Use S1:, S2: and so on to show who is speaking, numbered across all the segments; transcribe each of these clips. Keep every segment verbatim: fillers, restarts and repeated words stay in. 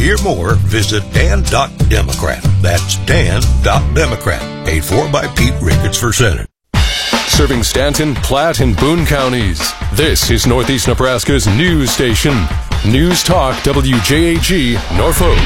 S1: hear more, visit dan dot democrat. That's dan dot democrat. Paid for by Pete Ricketts for Senate.
S2: Serving Stanton, Platte, and Boone counties. This is Northeast Nebraska's news station. News Talk W J A G, Norfolk.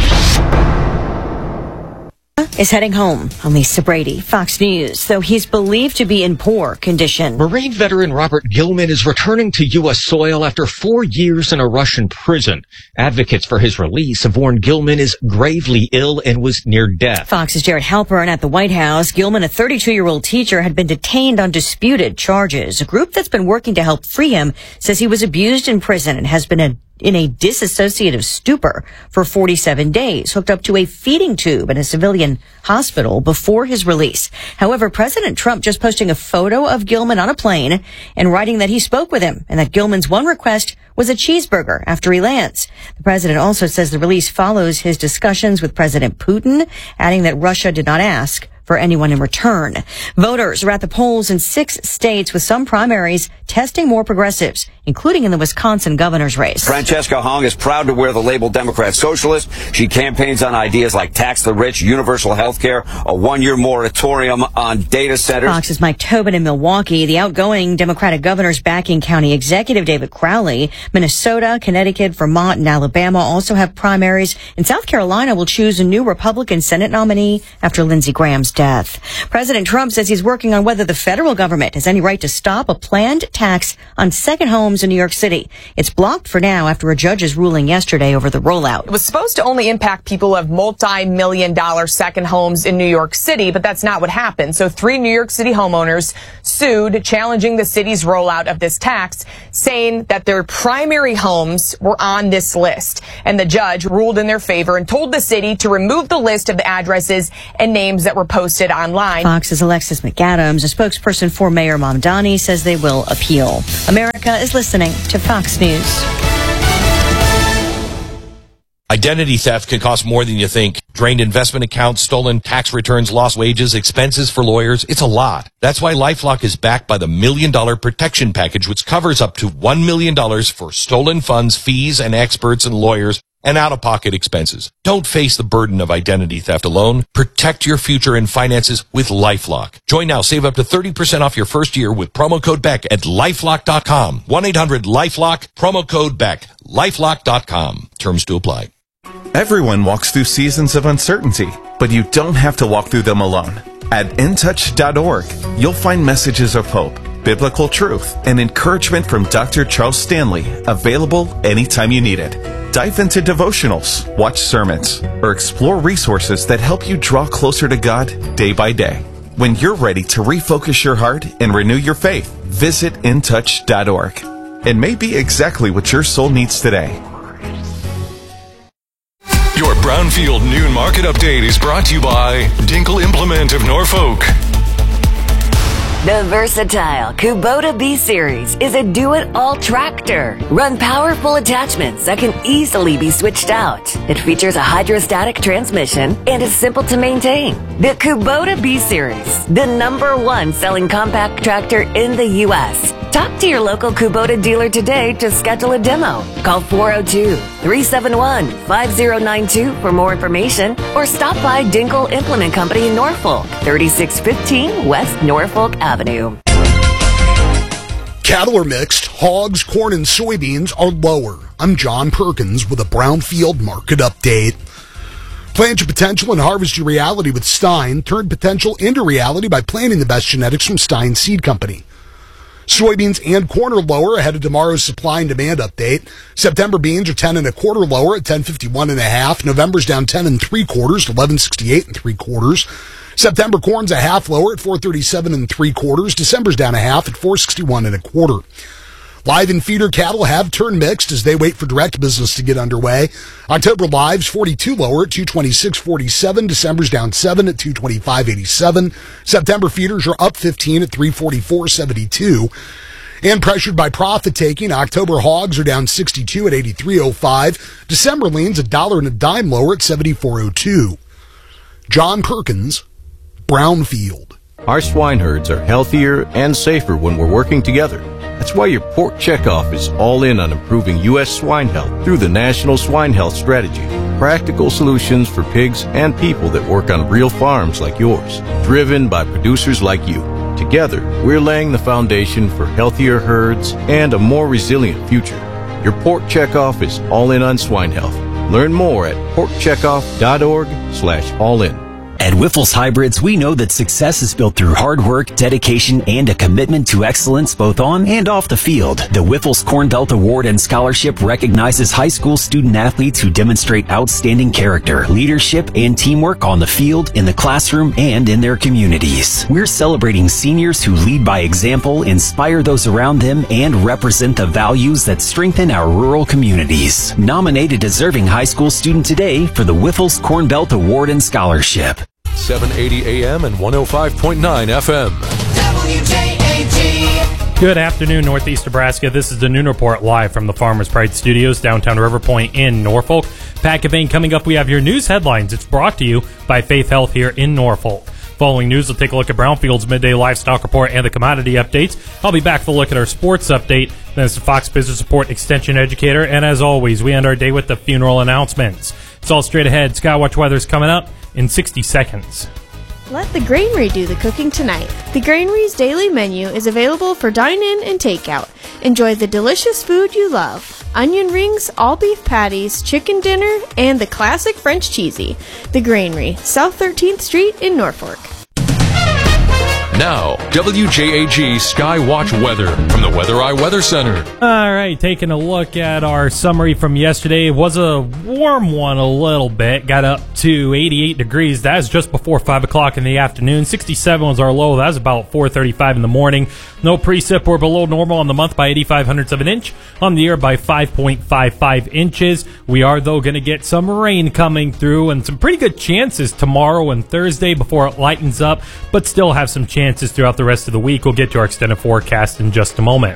S3: Is heading home. I'm Lisa Brady, Fox News. Though he's believed to be in poor condition.
S4: Marine veteran Robert Gilman is returning to U S soil after four years in a Russian prison. Advocates for his release have warned Gilman is gravely ill and was near death.
S3: Fox's Jared Halpern at the White House. Gilman, a thirty-two-year-old teacher, had been detained on disputed charges. A group that's been working to help free him says he was abused in prison and has been a in a dissociative stupor for forty-seven days, hooked up to a feeding tube in a civilian hospital before his release. However, President Trump just posting a photo of Gilman on a plane and writing that he spoke with him and that Gilman's one request was a cheeseburger after he lands. The president also says the release follows his discussions with President Putin, adding that Russia did not ask for anyone in return. Voters are at the polls in six states with some primaries testing more progressives, including in the Wisconsin governor's race.
S5: Francesca Hong is proud to wear the label Democrat Socialist. She campaigns on ideas like tax the rich, universal health care, a one-year moratorium on data centers.
S3: Fox's Mike Tobin in Milwaukee. The outgoing Democratic governor's backing county executive David Crowley. Minnesota, Connecticut, Vermont, and Alabama also have primaries. And South Carolina will choose a new Republican Senate nominee after Lindsey Graham's death. President Trump says he's working on whether the federal government has any right to stop a planned tax on second homes in New York City. It's blocked for now after a judge's ruling yesterday over the rollout.
S6: It was supposed to only impact people who have multi-million dollar second homes in New York City, but that's not what happened. So three New York City homeowners sued, challenging the city's rollout of this tax, saying that their primary homes were on this list. And the judge ruled in their favor and told the city to remove the list of the addresses and names that were posted online.
S3: Fox's Alexis McAdams, a spokesperson for Mayor Mamdani, says they will appeal. America is listening to Fox News.
S7: Identity theft can cost more than you think. Drained investment accounts, stolen tax returns, lost wages, expenses for lawyers. It's a lot. That's why LifeLock is backed by the Million Dollar Protection Package, which covers up to one million dollars for stolen funds, fees, and experts and lawyers, and out-of-pocket expenses. Don't face the burden of identity theft alone. Protect your future and finances with LifeLock. Join now. Save up to thirty percent off your first year with promo code Beck at lifelock dot com. one eight hundred lifelock, promo code Beck, lifelock dot com. Terms to apply.
S8: Everyone walks through seasons of uncertainty, but you don't have to walk through them alone. At in touch dot org, you'll find messages of hope, biblical truth, and encouragement from Doctor Charles Stanley, available anytime you need it. Dive into devotionals, watch sermons, or explore resources that help you draw closer to God day by day. When you're ready to refocus your heart and renew your faith, visit in touch dot org. It may be exactly what your soul needs today.
S2: Your Brownfield Noon Market Update is brought to you by Dinkle Implement of Norfolk.
S9: The versatile Kubota B-Series is a do-it-all tractor. Run powerful attachments that can easily be switched out. It features a hydrostatic transmission and is simple to maintain. The Kubota B-Series, the number one selling compact tractor in the U S Talk to your local Kubota dealer today to schedule a demo. Call four oh two, three seven one, five oh nine two for more information or stop by Dinkle Implement Company in Norfolk, thirty-six fifteen West Norfolk Avenue.
S10: Cattle are mixed, hogs, corn, and soybeans are lower. I'm John Perkins with a Brownfield Market Update. Plant your potential and harvest your reality with Stein. Turn potential into reality by planting the best genetics from Stein Seed Company. Soybeans and corn are lower ahead of tomorrow's supply and demand update. September beans are ten and a quarter lower at ten fifty-one and a half. November's down ten and three quarters to eleven sixty-eight and three quarters. September corn's a half lower at four thirty-seven and three quarters. December's down a half at four sixty-one and a quarter. Live and feeder cattle have turned mixed as they wait for direct business to get underway. October lives forty-two lower at two twenty-six forty-seven. December's down seven at two twenty-five eighty-seven. September feeders are up fifteen at three forty-four seventy-two. And pressured by profit taking, October hogs are down sixty-two at eighty-three oh five. December leans a dollar and a dime lower at seventy-four oh two. John Perkins, Brownfield.
S11: Our swine herds are healthier and safer when we're working together. That's why your pork checkoff is all in on improving U S swine health through the National Swine Health Strategy. practical solutions for pigs and people that work on real farms like yours, driven by producers like you. Together, we're laying the foundation for healthier herds and a more resilient future. Your Pork Checkoff is all in on swine health. Learn more at porkcheckoff.org slash all in.
S12: At Wyffels Hybrids, we know that success is built through hard work, dedication, and a commitment to excellence both on and off the field. The Wyffels Corn Belt Award and Scholarship recognizes high school student athletes who demonstrate outstanding character, leadership, and teamwork on the field, in the classroom, and in their communities. We're celebrating seniors who lead by example, inspire those around them, and represent the values that strengthen our rural communities. Nominate a deserving high school student today for the Wyffels Corn Belt Award and Scholarship.
S2: seven eighty A M and one oh five point nine F M.
S13: W J A G.
S14: Good afternoon, Northeast Nebraska. This is the Noon Report live from the Farmers Pride Studios, downtown River Point in Norfolk. Pat Cavane coming up. We have your news headlines. It's brought to you by Faith Health here in Norfolk. Following news, we'll take a look at Brownfield's midday livestock report and the commodity updates. I'll be back for a look at our sports update. Then it's the Fox Business Support Extension Educator. And as always, we end our day with the funeral announcements. It's all straight ahead. Skywatch weather's coming up in sixty seconds.
S15: Let the Granary do the cooking tonight. The Granary's daily menu is available for dine-in and takeout. Enjoy the delicious food you love. Onion rings, all-beef patties, chicken dinner, and the classic French cheesy. The Granary, South thirteenth Street in Norfolk.
S2: Now, W J A G Skywatch weather from the Weather Eye Weather Center.
S14: All right, taking a look at our summary from yesterday. It was a warm one a little bit. Got up to eighty-eight degrees. That was just before five o'clock in the afternoon. sixty-seven was our low. That was about four thirty-five in the morning. No precip or below normal on the month by eighty-five hundredths of an inch. On the year by five point five five inches. We are, though, going to get some rain coming through and some pretty good chances tomorrow and Thursday before it lightens up, but still have some chances throughout the rest of the week. We'll get to our extended forecast in just a moment.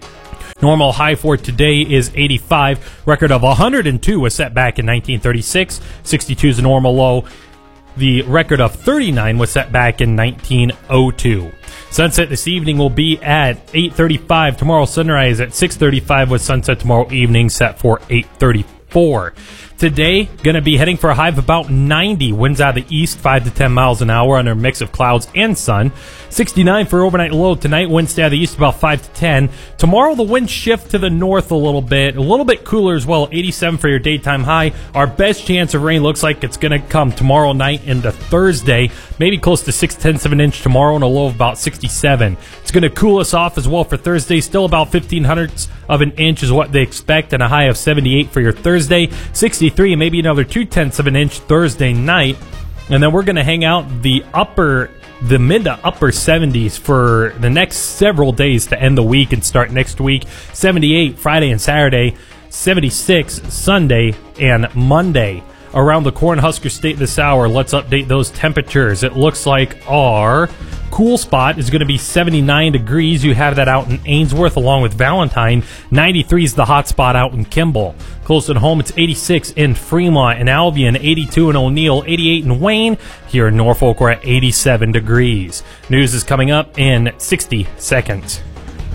S14: Normal high for today is eighty-five. Record of one hundred two was set back in nineteen thirty-six. sixty-two is a normal low. The record of thirty-nine was set back in nineteen oh two. Sunset this evening will be at eight thirty-five. Tomorrow sunrise at six thirty-five with sunset tomorrow evening set for eight thirty-four. Today, going to be heading for a high of about ninety. Winds out of the east, five to ten miles an hour under a mix of clouds and sun. sixty-nine for overnight low tonight. Winds out of the east about five to ten. Tomorrow, the winds shift to the north a little bit. A little bit cooler as well. eighty-seven for your daytime high. Our best chance of rain looks like it's going to come tomorrow night into Thursday. Maybe close to six tenths of an inch tomorrow and a low of about sixty-seven. It's going to cool us off as well for Thursday. Still about fifteen hundredths of an inch is what they expect, and a high of seventy-eight for your Thursday. sixty-three, maybe another two tenths of an inch Thursday night. And then we're going to hang out the upper, the mid to upper seventies for the next several days to end the week and start next week. seventy-eight Friday and Saturday, seventy-six Sunday and Monday. Around the Cornhusker State this hour, let's update those temperatures. It looks like our cool spot is going to be seventy-nine degrees. You have that out in Ainsworth along with Valentine. ninety-three is the hot spot out in Kimball. Close at home, it's eighty-six in Fremont and Albion, eighty-two in O'Neill, eighty-eight in Wayne. Here in Norfolk, we're at eighty-seven degrees. News is coming up in sixty seconds.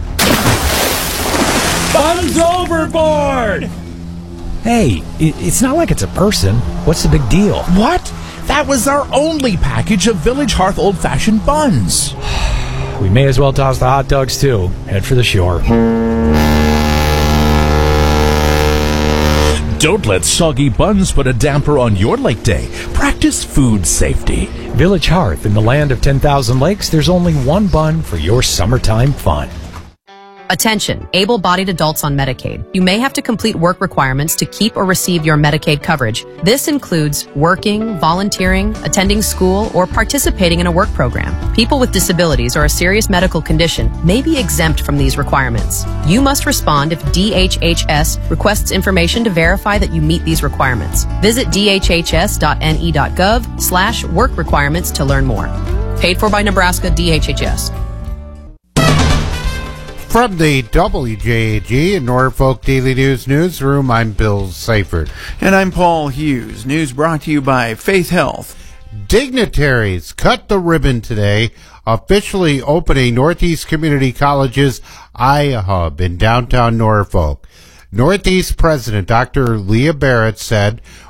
S16: Buns overboard!
S17: Hey, it's not like it's a person. What's the big deal?
S16: What? That was our only package of Village Hearth old-fashioned buns.
S17: We may as well toss the hot dogs, too. Head for the shore.
S16: Don't let soggy buns put a damper on your lake day. Practice food safety.
S17: Village Hearth, in the land of ten thousand lakes, there's only one bun for your summertime fun.
S18: Attention, able-bodied adults on Medicaid. You may have to complete work requirements to keep or receive your Medicaid coverage. This includes working, volunteering, attending school, or participating in a work program. People with disabilities or a serious medical condition may be exempt from these requirements. You must respond if D H H S requests information to verify that you meet these requirements. Visit d h h s dot n e dot gov slash work requirements to learn more. Paid for by Nebraska D H H S.
S19: From the W J A G and Norfolk Daily News Newsroom, I'm Bill Seifert.
S20: And I'm Paul Hughes. News brought to you by Faith Health.
S19: Dignitaries cut the ribbon today, officially opening Northeast Community College's iHub in downtown Norfolk. Northeast President Doctor Leah Barrett said,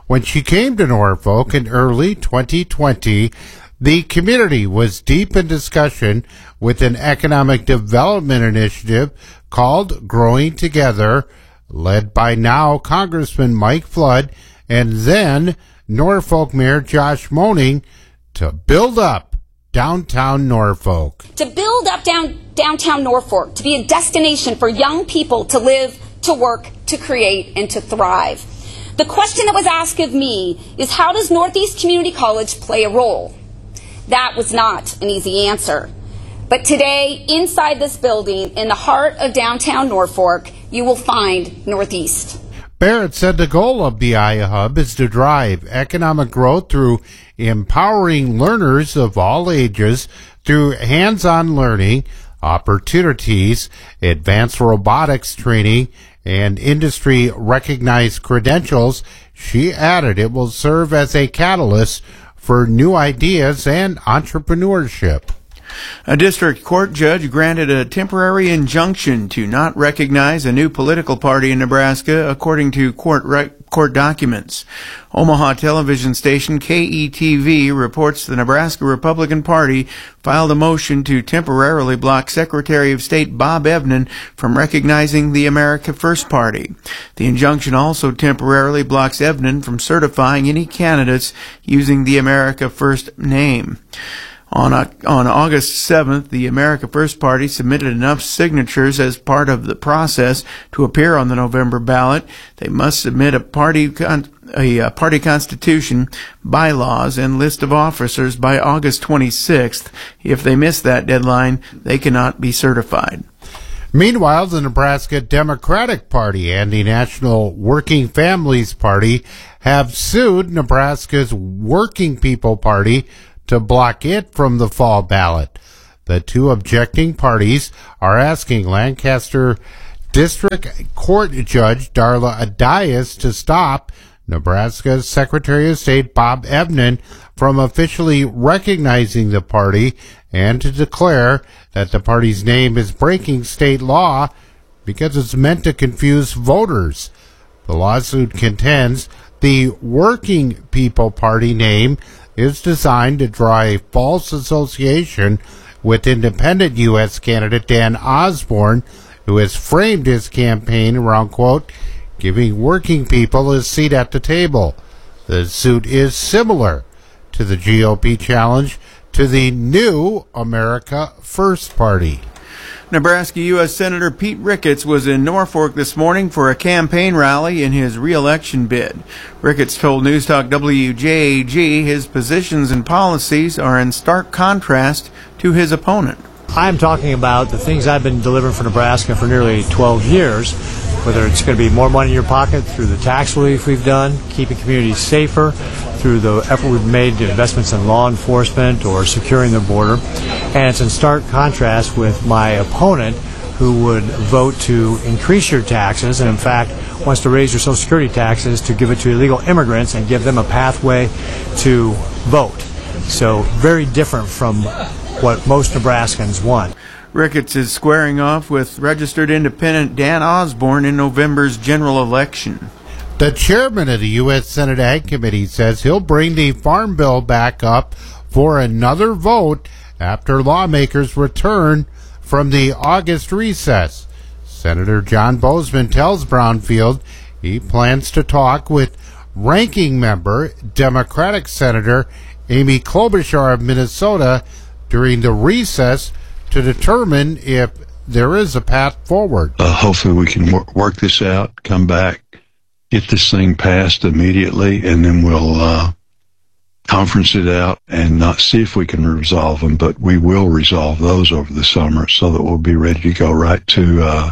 S19: When she came to Norfolk in early twenty twenty, the community was deep in discussion with an economic development initiative called Growing Together, led by now Congressman Mike Flood and then Norfolk Mayor Josh Moning, to build up downtown Norfolk.
S21: To build up down, downtown Norfolk, to be a destination for young people to live, to work, to create, and to thrive. The question that was asked of me is, how does Northeast Community College play a role? That was not an easy answer. But today, inside this building, in the heart of downtown Norfolk, you will find Northeast.
S19: Barrett said the goal of the I A Hub is to drive economic growth through empowering learners of all ages through hands-on learning, opportunities, advanced robotics training, and industry-recognized credentials. She added it will serve as a catalyst for new ideas and entrepreneurship.
S20: A district court judge granted a temporary injunction to not recognize a new political party in Nebraska, according to court re- court documents. Omaha television station K E T V reports the Nebraska Republican Party filed a motion to temporarily block Secretary of State Bob Evnen from recognizing the America First Party. The injunction also temporarily blocks Evnen from certifying any candidates using the America First name. On, uh, on August seventh, the America First Party submitted enough signatures as part of the process to appear on the November ballot. They must submit a party con- a, a party constitution, bylaws, and list of officers by August twenty-sixth. If they miss that deadline, they cannot be certified.
S19: Meanwhile, the Nebraska Democratic Party and the National Working Families Party have sued Nebraska's Working People Party to block it from the fall ballot. The two objecting parties are asking Lancaster District Court Judge Darla Adias to stop Nebraska's Secretary of State Bob Evnen from officially recognizing the party and to declare that the party's name is breaking state law because it's meant to confuse voters. The lawsuit contends the Working People Party name is designed to draw a false association with independent U S candidate Dan Osborne, who has framed his campaign around, quote, giving working people a seat at the table. The suit is similar to the G O P challenge to the new America First Party.
S20: Nebraska U S Senator Pete Ricketts was in Norfolk this morning for a campaign rally in his re-election bid. Ricketts told News Talk W J A G his positions and policies are in stark contrast to his opponent.
S22: I'm talking about the things I've been delivering for Nebraska for nearly twelve years, whether it's going to be more money in your pocket through the tax relief we've done, keeping communities safer, through the effort we've made to investments in law enforcement or securing the border. And it's in stark contrast with my opponent, who would vote to increase your taxes and, in fact, wants to raise your Social Security taxes to give it to illegal immigrants and give them a pathway to vote. So very different from what most Nebraskans want.
S20: Ricketts is squaring off with registered independent Dan Osborne in November's general election.
S19: The chairman of the U S Senate Ag Committee says he'll bring the Farm Bill back up for another vote after lawmakers return from the August recess. Senator John Bozeman tells Brownfield he plans to talk with ranking member Democratic Senator Amy Klobuchar of Minnesota during the recess to determine if there is a path forward.
S23: Uh, hopefully we can wor- work this out, come back, get this thing passed immediately, and then we'll uh, conference it out and not see if we can resolve them, but we will resolve those over the summer so that we'll be ready to go right to, uh,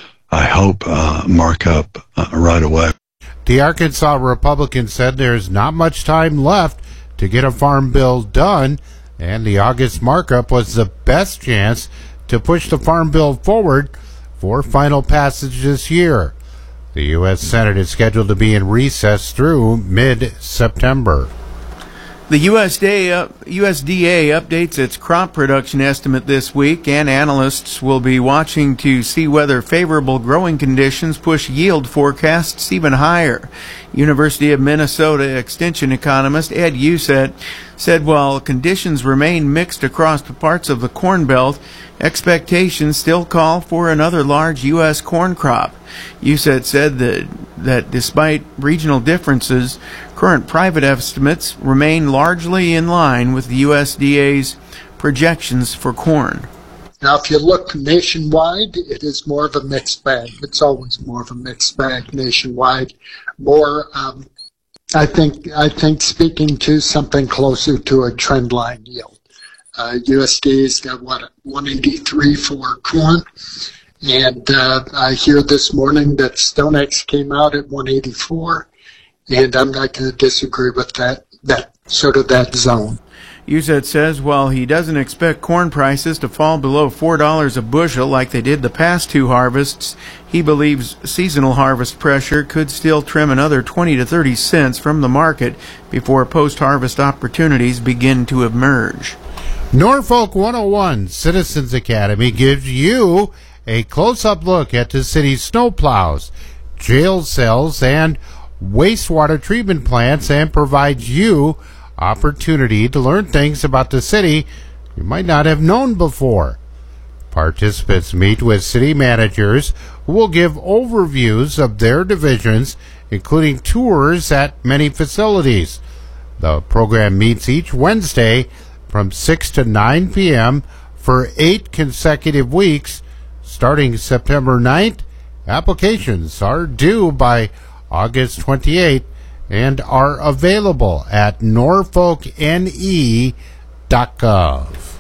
S23: I hope, uh, markup uh, right away.
S19: The Arkansas Republican said there's not much time left to get a farm bill done, and the August markup was the best chance to push the farm bill forward for final passage this year. The U S Senate is scheduled to be in recess through mid-September.
S20: The U S D A, U S D A updates its crop production estimate this week, and analysts will be watching to see whether favorable growing conditions push yield forecasts even higher. University of Minnesota Extension economist Ed Uset said while conditions remain mixed across the parts of the Corn Belt, expectations still call for another large U S corn crop. Uset said that, that despite regional differences, current private estimates remain largely in line with the U S D A's projections for corn.
S1: Now, if you look nationwide, it is more of a mixed bag. It's always more of a mixed bag nationwide. More, um, I think, I think speaking to something closer to a trend line yield. Uh, U S D A's got, what, one eighty-three for corn. And uh, I hear this morning that StoneX came out at one eighty-four. And I'm not going to disagree with that, that sort of that zone.
S20: Uset says while he doesn't expect corn prices to fall below four dollars a bushel like they did the past two harvests, he believes seasonal harvest pressure could still trim another twenty to thirty cents from the market before post-harvest opportunities begin to emerge.
S19: Norfolk one oh one Citizens Academy gives you a close-up look at the city's snowplows, jail cells, and wastewater treatment plants, and provides you opportunity to learn things about the city you might not have known before. Participants meet with city managers who will give overviews of their divisions, including tours at many facilities. The program meets each Wednesday from six to nine p.m. for eight consecutive weeks, starting September ninth. Applications are due by August twenty-eighth and are available at norfolk n e dot gov.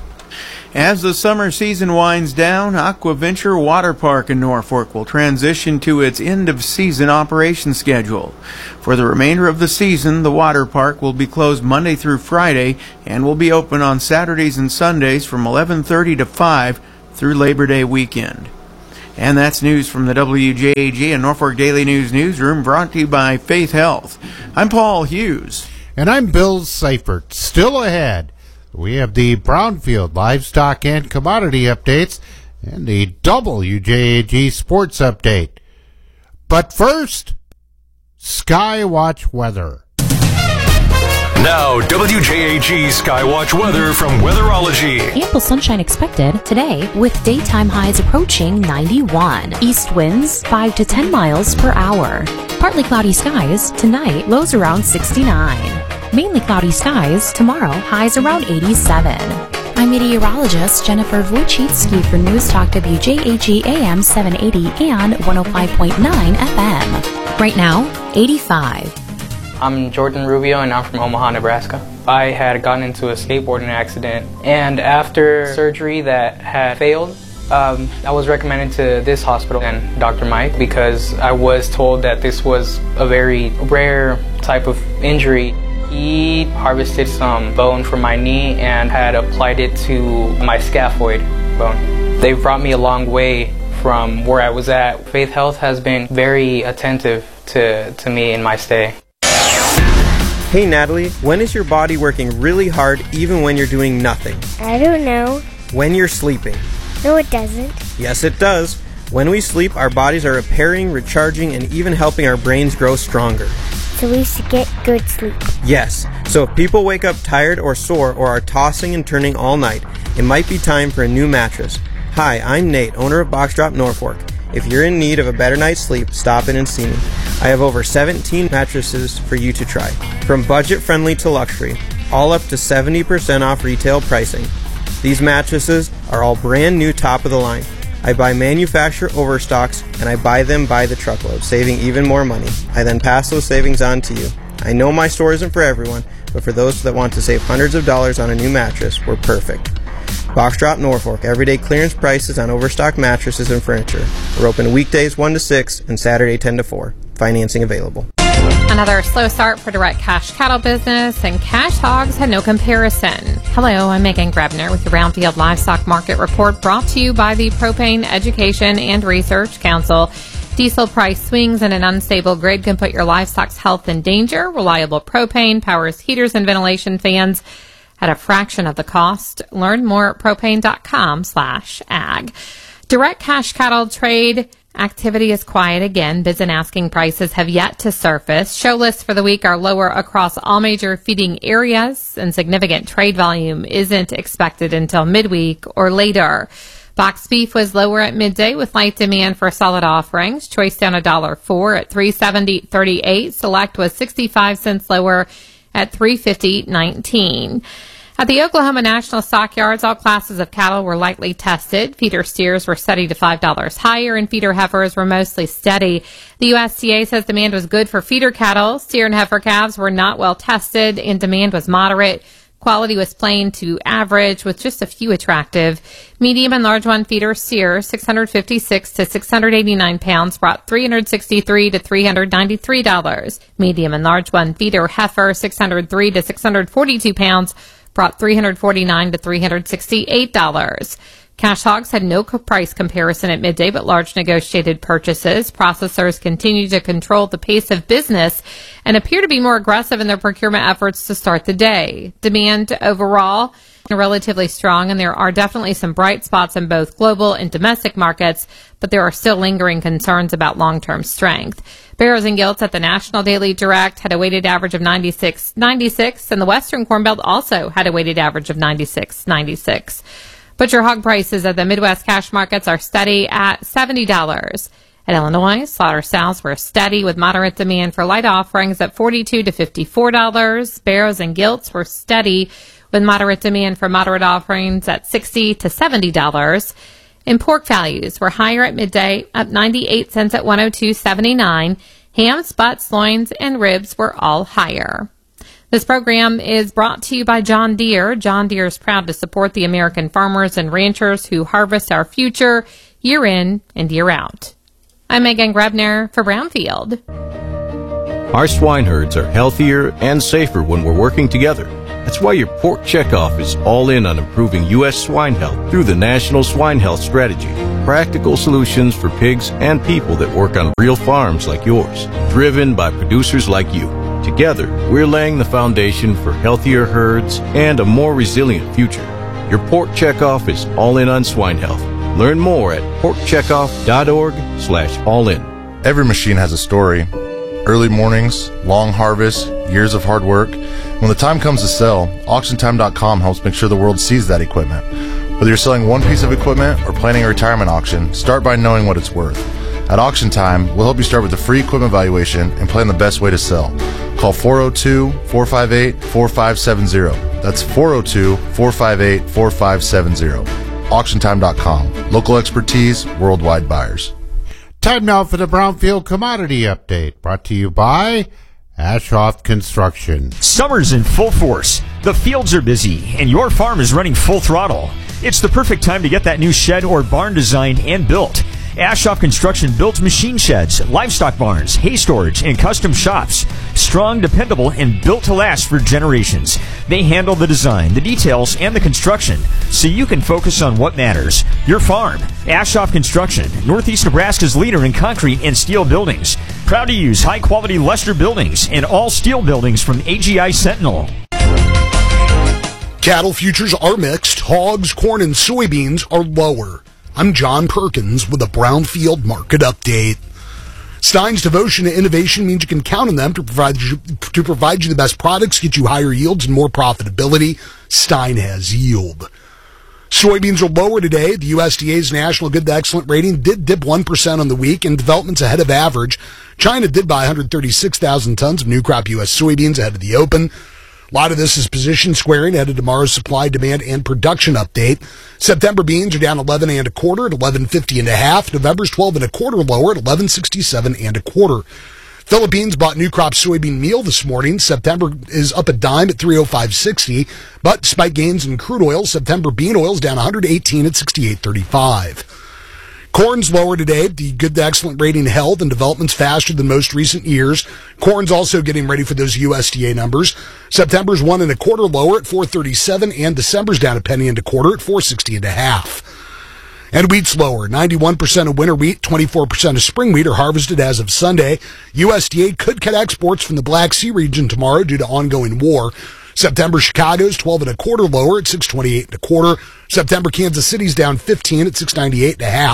S20: As the summer season winds down, Aquaventure Water Park in Norfolk will transition to its end-of-season operation schedule. For the remainder of the season, the water park will be closed Monday through Friday and will be open on Saturdays and Sundays from eleven thirty to five through Labor Day weekend. And that's news from the W J A G and Norfolk Daily News Newsroom, brought to you by Faith Health. I'm Paul Hughes.
S19: And I'm Bill Seifert. Still ahead, we have the Brownfield livestock and commodity updates and the W J A G sports update. But first, Skywatch weather.
S2: Now, W J A G Skywatch weather from Weatherology.
S4: Ample sunshine expected today with daytime highs approaching ninety-one. East winds five to ten miles per hour. Partly cloudy skies tonight, lows around sixty-nine. Mainly cloudy skies tomorrow, highs around eighty-seven. I'm meteorologist Jennifer Wojcicki for News Talk W J A G A M seven eighty and one oh five point nine F M. Right now, eighty-five.
S5: I'm Jordan Rubio and I'm from Omaha, Nebraska. I had gotten into a skateboarding accident, and after surgery that had failed, um, I was recommended to this hospital and Doctor Mike because I was told that this was a very rare type of injury. He harvested some bone from my knee and had applied it to my scaphoid bone. They brought me a long way from where I was at. Faith Health has been very attentive to, to me in my stay.
S24: Hey Natalie, when is your body working really hard even when you're doing nothing?
S25: I don't know.
S24: When you're sleeping.
S25: No, it doesn't.
S24: Yes, it does. When we sleep, our bodies are repairing, recharging, and even helping our brains grow stronger.
S25: So we should get good sleep.
S24: Yes. So if people wake up tired or sore or are tossing and turning all night, it might be time for a new mattress. Hi, I'm Nate, owner of Box Drop Norfolk. If you're in need of a better night's sleep, stop in and see me. I have over seventeen mattresses for you to try. From budget-friendly to luxury, all up to seventy percent off retail pricing. These mattresses are all brand new top of the line. I buy manufacturer overstocks and I buy them by the truckload, saving even more money. I then pass those savings on to you. I know my store isn't for everyone, but for those that want to save hundreds of dollars on a new mattress, we're perfect. Box Drop Norfolk, everyday clearance prices on overstock mattresses and furniture. We're open weekdays one to six and Saturday ten to four. Financing available.
S26: Another slow start for direct cash cattle business, and cash hogs had no comparison. Hello, I'm Megan Grebner with the Brownfield Livestock Market Report, brought to you by the Propane Education and Research Council. Diesel price swings and an unstable grid can put your livestock's health in danger. Reliable propane powers heaters and ventilation fans at a fraction of the cost. Learn more at propane.com slash ag. Direct cash cattle trade Activity is quiet again. Bids and asking prices have yet to surface. Show lists for the week are lower across all major feeding areas, and significant trade volume isn't expected until midweek or later. Boxed beef was lower at midday with light demand for solid offerings. Choice down a dollar four at three seventy thirty-eight. Select was sixty-five cents lower at three fifty nineteen. At the Oklahoma National Stockyards, all classes of cattle were lightly tested. Feeder steers were steady to five dollars higher, and feeder heifers were mostly steady. The U S D A says demand was good for feeder cattle. Steer and heifer calves were not well tested, and demand was moderate. Quality was plain to average, with just a few attractive. Medium and large one feeder steer, six hundred fifty-six to six hundred eighty-nine pounds, brought three hundred sixty-three to three hundred ninety-three dollars. Medium and large one feeder heifer, six hundred three to six hundred forty-two pounds, brought three hundred forty-nine to three hundred sixty-eight dollars. Cash hogs had no co- price comparison at midday, but large negotiated purchases. Processors continue to control the pace of business and appear to be more aggressive in their procurement efforts to start the day. Demand overall relatively strong, and there are definitely some bright spots in both global and domestic markets, but there are still lingering concerns about long-term strength. Barrows and Gilts at the National Daily Direct had a weighted average of ninety-six ninety-six, and the Western Corn Belt also had a weighted average of ninety-six ninety-six. Butcher hog prices at the Midwest cash markets are steady at seventy dollars. At Illinois, slaughter sales were steady with moderate demand for light offerings at forty-two to fifty-four dollars. Barrows and Gilts were steady with moderate demand for moderate offerings at sixty to seventy dollars. And pork values were higher at midday, up ninety-eight cents at one oh two seventy-nine. Hams, butts, loins, and ribs were all higher. This program is brought to you by John Deere. John Deere is proud to support the American farmers and ranchers who harvest our future year in and year out. I'm Megan Grebner for Brownfield.
S11: Our swine herds are healthier and safer when we're working together. That's why your Pork Checkoff is all in on improving U S swine health through the National Swine Health Strategy. Practical solutions for pigs and people that work on real farms like yours, driven by producers like you. Together, we're laying the foundation for healthier herds and a more resilient future. Your Pork Checkoff is all in on swine health. Learn more at porkcheckoff.org slash all in.
S3: Every machine has a story. Early mornings, long harvests, years of hard work. When the time comes to sell, auction time dot com helps make sure the world sees that equipment. Whether you're selling one piece of equipment or planning a retirement auction, start by knowing what it's worth. At Auction Time, we'll help you start with a free equipment valuation and plan the best way to sell. Call four oh two, four five eight, four five seven zero. That's four oh two, four five eight, four five seven zero. auction time dot com. Local expertise, worldwide buyers.
S19: Time now for the Brownfield Commodity Update, brought to you by Ashoff Construction.
S6: Summer's in full force. The fields are busy, and your farm is running full throttle. It's the perfect time to get that new shed or barn designed and built. Ashoff Construction builds machine sheds, livestock barns, hay storage, and custom shops. Strong, dependable, and built to last for generations. They handle the design, the details, and the construction, so you can focus on what matters, your farm. Ashoff Construction, Northeast Nebraska's leader in concrete and steel buildings. Proud to use high-quality Lester buildings and all steel buildings from A G I Sentinel.
S7: Cattle futures are mixed. Hogs, corn, and soybeans are lower. I'm John Perkins with a Brownfield Market Update. Stein's devotion to innovation means you can count on them to provide you, to provide you the best products, get you higher yields and more profitability. Stein has yield. Soybeans are lower today. The U S D A's National Good to Excellent rating did dip one percent on the week, and development's ahead of average. China did buy one hundred thirty-six thousand tons of new crop U S soybeans ahead of the open. A lot of this is position squaring ahead of tomorrow's supply, demand, and production update. September beans are down eleven and a quarter at eleven fifty and a half. November's twelve and a quarter lower at eleven sixty-seven and a quarter. Philippines bought new crop soybean meal this morning. September is up a dime at three oh five sixty, but despite gains in crude oil, September bean oil is down one hundred eighteen at sixty-eight thirty-five. Corn's lower today. The good to excellent rating held, and development's faster than most recent years. Corn's also getting ready for those U S D A numbers. September's one and a quarter lower at four thirty-seven, and December's down a penny and a quarter at four sixty and a half. And wheat's lower. ninety-one percent of winter wheat, twenty-four percent of spring wheat are harvested as of Sunday. U S D A could cut exports from the Black Sea region tomorrow due to ongoing war. September Chicago's twelve and a quarter lower at six twenty-eight and a quarter. September Kansas City's down fifteen at six ninety-eight and a half.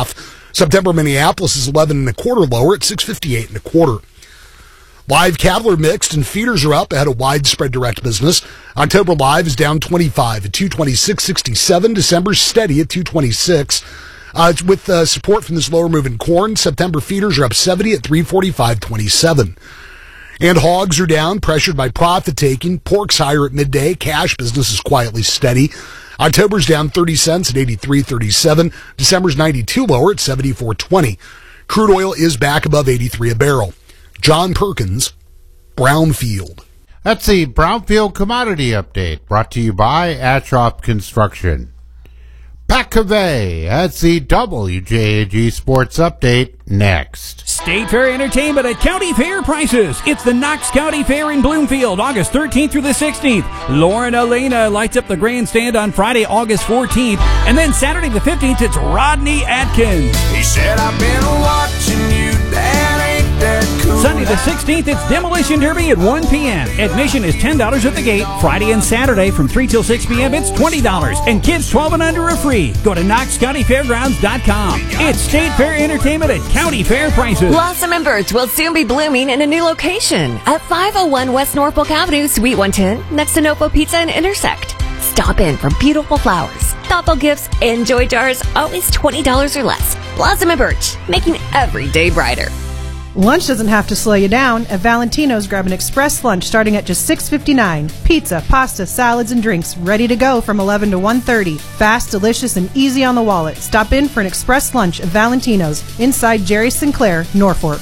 S7: September Minneapolis is eleven and a quarter lower at six fifty-eight and a quarter. Live cattle are mixed and feeders are up ahead of widespread direct business. October live is down twenty-five at two twenty-six sixty-seven. December's steady at two twenty-six. Uh, with uh, support from this lower move in corn, September feeders are up seventy at three forty-five twenty-seven. And hogs are down, pressured by profit taking. Pork's higher at midday. Cash business is quietly steady. October's down thirty cents at eighty-three thirty-seven. December's ninety-two lower at seventy-four twenty. Crude oil is back above eighty-three a barrel. John Perkins, Brownfield.
S19: That's the Brownfield Commodity Update, brought to you by Ashoff Construction. Pat Cavey, that's the W J A G Sports Update, next.
S8: State Fair entertainment at County Fair prices. It's the Knox County Fair in Bloomfield, August thirteenth through the sixteenth. Lauren Elena lights up the grandstand on Friday, August fourteenth. And then Saturday the fifteenth, it's Rodney Atkins.
S9: He said, I've been watching you, that ain't that cool.
S8: Sunday the sixteenth, it's Demolition Derby at one p.m. Admission is ten dollars at the gate. Friday and Saturday from three till six p.m. it's twenty dollars. And kids twelve and under are free. Go to knox county fairgrounds dot com. It's State Fair entertainment at County Fair prices.
S10: Blossom and Birch will soon be blooming in a new location at five oh one West Norfolk Avenue, Suite one ten, next to Nofo Pizza and Intersect. Stop in for beautiful flowers, thoughtful gifts, and joy jars, always twenty dollars or less. Blossom and Birch, making every day brighter.
S12: Lunch doesn't have to slow you down. At Valentino's, grab an express lunch starting at just six fifty-nine. Pizza, pasta, salads, and drinks ready to go from eleven to one thirty. Fast, delicious, and easy on the wallet. Stop in for an express lunch at Valentino's inside Jerry Sinclair, Norfolk.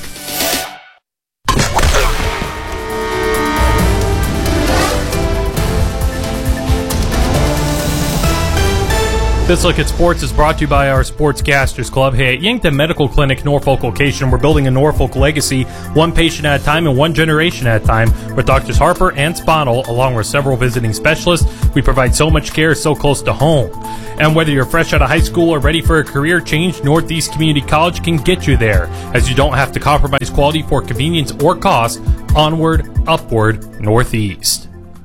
S14: This Look at Sports is brought to you by our Sportscasters Club. Hey, at Yankton Medical Clinic, Norfolk location, we're building a Norfolk legacy, one patient at a time and one generation at a time, with Doctors Harper and Spottle, along with several visiting specialists. We provide so much care so close to home. And whether you're fresh out of high school or ready for a career change, Northeast Community College can get you there, as you don't have to compromise quality for convenience or cost. Onward, upward, Northeast.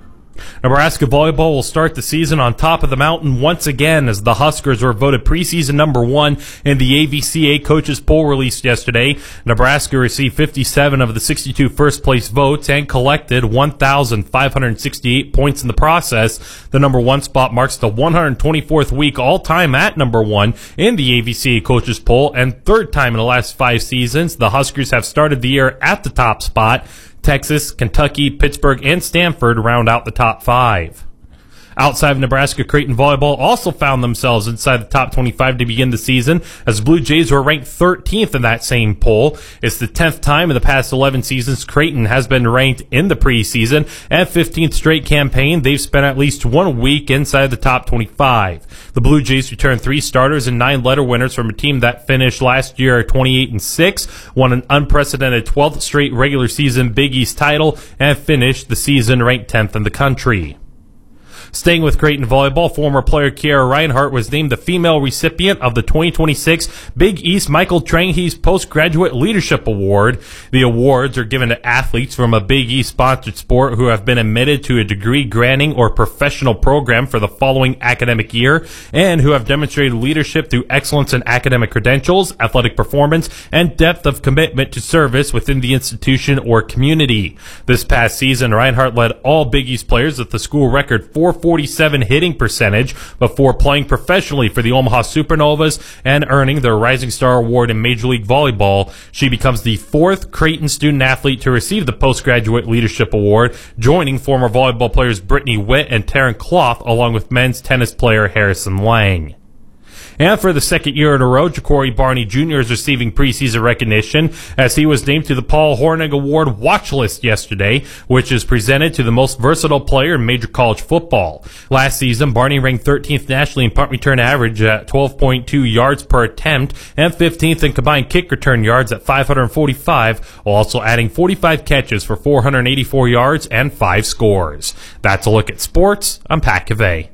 S14: Nebraska volleyball will start the season on top of the mountain once again, as the Huskers were voted preseason number one in the A V C A coaches poll released yesterday. Nebraska received fifty-seven of the sixty-two first-place votes and collected one thousand five hundred sixty-eight points in the process. The number one spot marks the one hundred twenty-fourth week all-time at number one in the A V C A coaches poll, and third time in the last five seasons the Huskers have started the year at the top spot. Texas, Kentucky, Pittsburgh, and Stanford round out the top five. Outside of Nebraska, Creighton volleyball also found themselves inside the top twenty-five to begin the season, as Blue Jays were ranked thirteenth in that same poll. It's the tenth time in the past eleven seasons Creighton has been ranked in the preseason, and fifteenth straight campaign they've spent at least one week inside the top twenty-five. The Blue Jays returned three starters and nine letter winners from a team that finished last year twenty-eight and six, won an unprecedented twelfth straight regular season Big East title, and finished the season ranked tenth in the country. Staying with Creighton volleyball, former player Kiara Reinhart was named the female recipient of the twenty twenty-six Big East Michael Trange's Postgraduate Leadership Award. The awards are given to athletes from a Big East sponsored sport who have been admitted to a degree granting or professional program for the following academic year, and who have demonstrated leadership through excellence in academic credentials, athletic performance, and depth of commitment to service within the institution or community. This past season, Reinhart led all Big East players with the school record four forty-seven hitting percentage before playing professionally for the Omaha Supernovas and earning their Rising Star Award in Major League Volleyball. She becomes the fourth Creighton student athlete to receive the Postgraduate Leadership Award, joining former volleyball players Brittany Witt and Taryn Cloth, along with men's tennis player Harrison Lang. And for the second year in a row, Ja'Cory Barney Junior is receiving preseason recognition, as he was named to the Paul Hornig Award watch list yesterday, which is presented to the most versatile player in major college football. Last season, Barney ranked thirteenth nationally in punt return average at twelve point two yards per attempt and fifteenth in combined kick return yards at five hundred forty-five, while also adding forty-five catches for four hundred eighty-four yards and five scores. That's a look at sports. I'm Pat Cavey.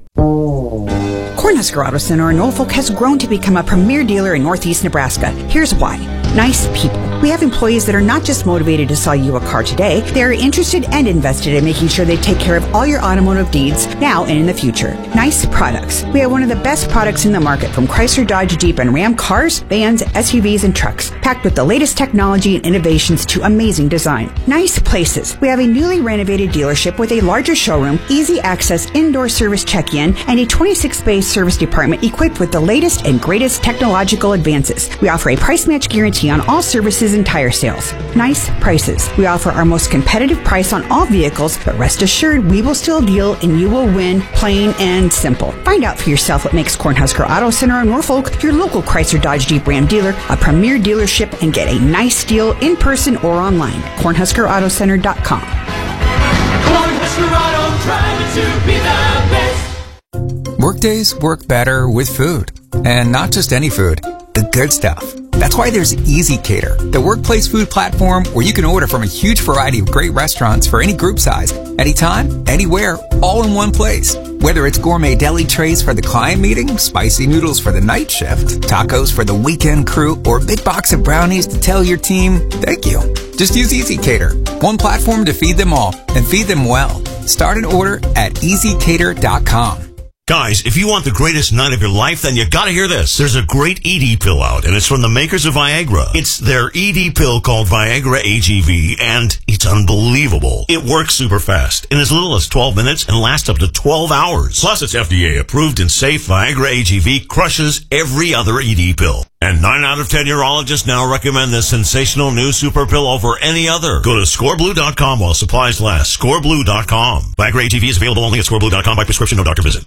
S13: Cornhusker Auto Center in Norfolk has grown to become a premier dealer in northeast Nebraska. Here's why. Nice people. We have employees that are not just motivated to sell you a car today, they are interested and invested in making sure they take care of all your automotive needs now and in the future. Nice products. We have one of the best products in the market from Chrysler, Dodge, Jeep, and Ram cars, vans, S U Vs, and trucks, packed with the latest technology and innovations to amazing design. Nice places. We have a newly renovated dealership with a larger showroom, easy access indoor service check-in, and a twenty-six bay service department equipped with the latest and greatest technological advances. We offer a price match guarantee on all services and tire sales. Nice prices. We offer our most competitive price on all vehicles, but rest assured we will still deal and you will win, plain and simple. Find out for yourself what makes Cornhusker Auto Center in Norfolk your local Chrysler Dodge Jeep Ram dealer, a premier dealership, and get a nice deal in person or online. Cornhusker Auto Center dot com.
S9: Cornhusker Auto, driving to be the best.
S15: Workdays work better with food. And not just any food, the good stuff. That's why there's ezCater, the workplace food platform where you can order from a huge variety of great restaurants for any group size, anytime, anywhere, all in one place. Whether it's gourmet deli trays for the client meeting, spicy noodles for the night shift, tacos for the weekend crew, or a big box of brownies to tell your team, thank you. Just use ezCater, one platform to feed them all, and feed them well. Start an order at easy cater dot com.
S16: Guys, if you want the greatest night of your life, then you gotta hear this. There's a great E D pill out, and it's from the makers of Viagra. It's their E D pill called Viagra A G V, and it's unbelievable. It works super fast, in as little as twelve minutes, and lasts up to twelve hours. Plus, it's F D A approved and safe. Viagra A G V crushes every other E D pill. And nine out of ten urologists now recommend this sensational new super pill over any other. Go to score blue dot com while supplies last. score blue dot com. Viagra A G V is available only at score blue dot com by prescription, no doctor visit.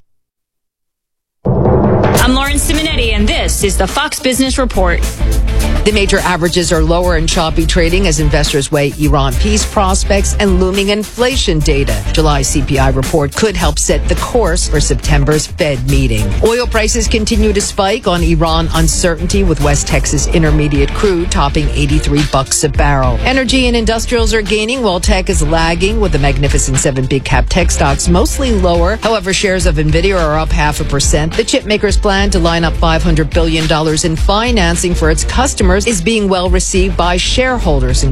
S17: I'm Lauren Simonetti, and this is the Fox Business Report.
S18: The major averages are lower in choppy trading as investors weigh Iran peace prospects and looming inflation data. July's C P I report could help set the course for September's Fed meeting. Oil prices continue to spike on Iran uncertainty, with West Texas Intermediate crude topping eighty-three bucks a barrel. Energy and industrials are gaining while tech is lagging, with the Magnificent Seven big cap tech stocks mostly lower. However, shares of Nvidia are up half a percent. The chip makers plan to line up five hundred billion dollars in financing for its customers is being well received by shareholders.